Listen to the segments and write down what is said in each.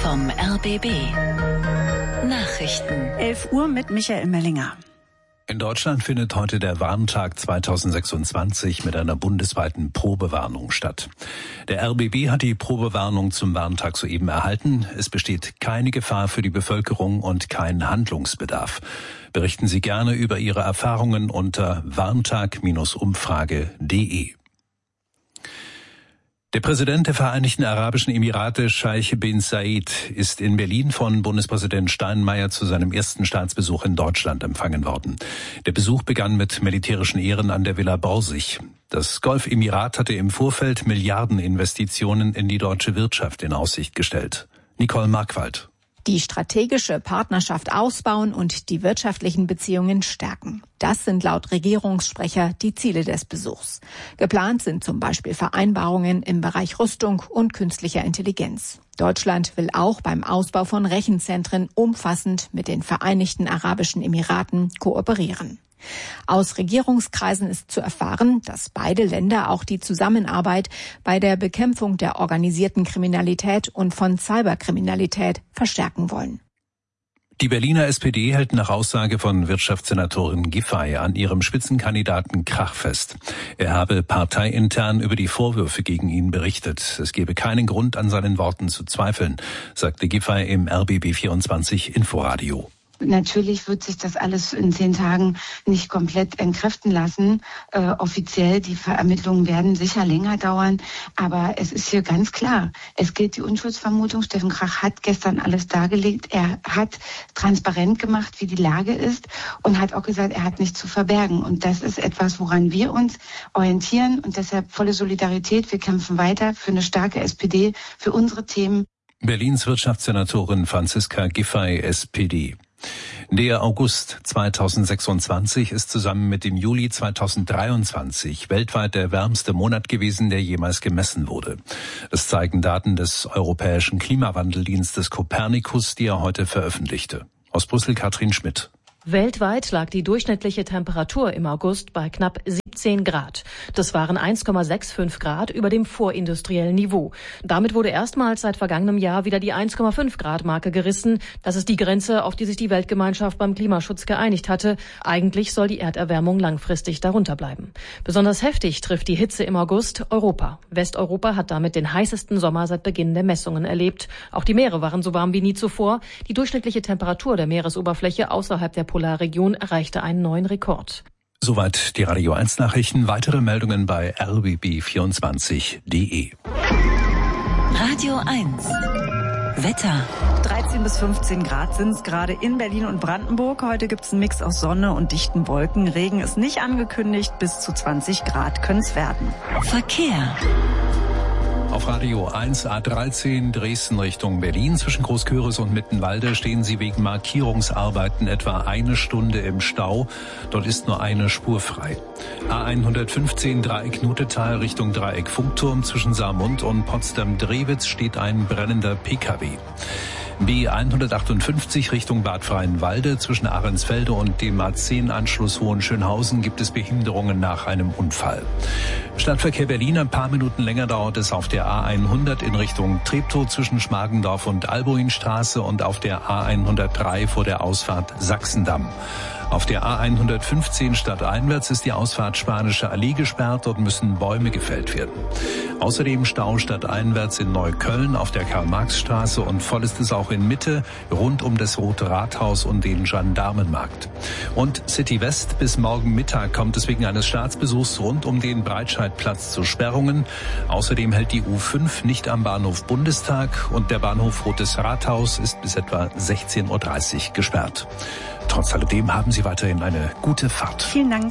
vom RBB. Nachrichten. 11 Uhr mit Michael Mellinger. In Deutschland findet heute der Warntag 2026 mit einer bundesweiten Probewarnung statt. Der RBB hat die Probewarnung zum Warntag soeben erhalten. Es besteht keine Gefahr für die Bevölkerung und kein Handlungsbedarf. Berichten Sie gerne über Ihre Erfahrungen unter warntag-umfrage.de. Der Präsident der Vereinigten Arabischen Emirate, Scheich bin Zayed, ist in Berlin von Bundespräsident Steinmeier zu seinem ersten Staatsbesuch in Deutschland empfangen worden. Der Besuch begann mit militärischen Ehren an der Villa Borsig. Das Golfemirat hatte im Vorfeld Milliardeninvestitionen in die deutsche Wirtschaft in Aussicht gestellt. Nicole Markwald. Die strategische Partnerschaft ausbauen und die wirtschaftlichen Beziehungen stärken. Das sind laut Regierungssprecher die Ziele des Besuchs. Geplant sind zum Beispiel Vereinbarungen im Bereich Rüstung und künstlicher Intelligenz. Deutschland will auch beim Ausbau von Rechenzentren umfassend mit den Vereinigten Arabischen Emiraten kooperieren. Aus Regierungskreisen ist zu erfahren, dass beide Länder auch die Zusammenarbeit bei der Bekämpfung der organisierten Kriminalität und von Cyberkriminalität verstärken wollen. Die Berliner SPD hält nach Aussage von Wirtschaftssenatorin Giffey an ihrem Spitzenkandidaten Krach fest. Er habe parteiintern über die Vorwürfe gegen ihn berichtet. Es gebe keinen Grund, an seinen Worten zu zweifeln, sagte Giffey im RBB24 Inforadio. Natürlich wird sich das alles in 10 Tagen nicht komplett entkräften lassen. Offiziell, die Ermittlungen werden sicher länger dauern. Aber es ist hier ganz klar, es gilt die Unschuldsvermutung. Steffen Krach hat gestern alles dargelegt. Er hat transparent gemacht, wie die Lage ist und hat auch gesagt, er hat nichts zu verbergen. Und das ist etwas, woran wir uns orientieren. Und deshalb volle Solidarität. Wir kämpfen weiter für eine starke SPD, für unsere Themen. Berlins Wirtschaftssenatorin Franziska Giffey, SPD. Der August 2026 ist zusammen mit dem Juli 2023 weltweit der wärmste Monat gewesen, der jemals gemessen wurde. Das zeigen Daten des europäischen Klimawandeldienstes Copernicus, die er heute veröffentlichte. Aus Brüssel Katrin Schmidt. Weltweit lag die durchschnittliche Temperatur im August bei knapp 17 Grad. Das waren 1,65 Grad über dem vorindustriellen Niveau. Damit wurde erstmals seit vergangenem Jahr wieder die 1,5 Grad Marke gerissen. Das ist die Grenze, auf die sich die Weltgemeinschaft beim Klimaschutz geeinigt hatte. Eigentlich soll die Erderwärmung langfristig darunter bleiben. Besonders heftig trifft die Hitze im August Europa. Westeuropa hat damit den heißesten Sommer seit Beginn der Messungen erlebt. Auch die Meere waren so warm wie nie zuvor. Die durchschnittliche Temperatur der Meeresoberfläche außerhalb der Polarregion erreichte einen neuen Rekord. Soweit die Radio 1 Nachrichten. Weitere Meldungen bei rbb24.de. Radio 1. Wetter. 13 bis 15 Grad sind es gerade in Berlin und Brandenburg. Heute gibt es einen Mix aus Sonne und dichten Wolken. Regen ist nicht angekündigt. Bis zu 20 Grad können es werden. Verkehr. Auf Radio 1 A13 Dresden Richtung Berlin zwischen Großköris und Mittenwalde stehen Sie wegen Markierungsarbeiten etwa eine Stunde im Stau. Dort ist nur eine Spur frei. A115 Dreieck Nutetal Richtung Dreieck Funkturm zwischen Saarmund und Potsdam-Drewitz steht ein brennender PKW. B158 Richtung Bad Freienwalde zwischen Ahrensfelde und dem A10-Anschluss Hohenschönhausen gibt es Behinderungen nach einem Unfall. Stadtverkehr Berlin, ein paar Minuten länger dauert es auf der A100 in Richtung Treptow zwischen Schmargendorf und Albuinstraße und auf der A103 vor der Ausfahrt Sachsendamm. Auf der A115 stadteinwärts ist die Ausfahrt Spanische Allee gesperrt. Dort müssen Bäume gefällt werden. Außerdem Stau stadteinwärts in Neukölln auf der Karl-Marx-Straße und voll ist es auch in Mitte rund um das Rote Rathaus und den Gendarmenmarkt. Und City West bis morgen Mittag kommt es wegen eines Staatsbesuchs rund um den Breitscheidplatz zu Sperrungen. Außerdem hält die U5 nicht am Bahnhof Bundestag und der Bahnhof Rotes Rathaus ist bis etwa 16:30 Uhr gesperrt. Trotz alledem haben Sie weiterhin eine gute Fahrt. Vielen Dank.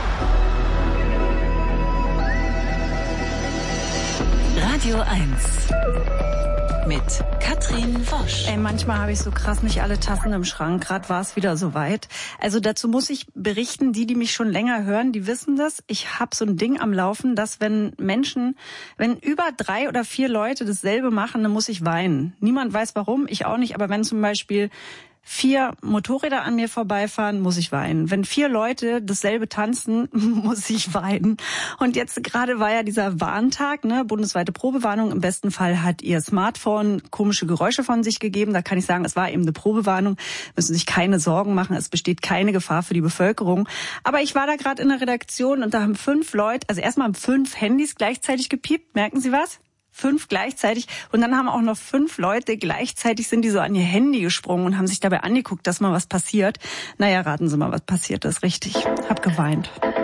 Radio 1 mit Katrin Wosch. Manchmal habe ich so krass nicht alle Tassen im Schrank. Gerade war es wieder soweit. Also dazu muss ich berichten, die mich schon länger hören, die wissen das. Ich habe so ein Ding am Laufen, dass wenn über 3 oder 4 Leute dasselbe machen, dann muss ich weinen. Niemand weiß warum, ich auch nicht. Aber wenn zum Beispiel 4 Motorräder an mir vorbeifahren, muss ich weinen. Wenn 4 Leute dasselbe tanzen, muss ich weinen. Und jetzt gerade war ja dieser Warntag, ne, bundesweite Probewarnung. Im besten Fall hat Ihr Smartphone komische Geräusche von sich gegeben. Da kann ich sagen, es war eben eine Probewarnung. Müssen sich keine Sorgen machen. Es besteht keine Gefahr für die Bevölkerung. Aber ich war da gerade in der Redaktion und da haben 5 Leute, also erstmal haben 5 Handys gleichzeitig gepiept. Merken Sie was? 5 gleichzeitig. Und dann haben auch noch 5 Leute gleichzeitig sind die so an ihr Handy gesprungen und haben sich dabei angeguckt, dass mal was passiert. Naja, raten Sie mal, was passiert ist. Richtig. Hab geweint.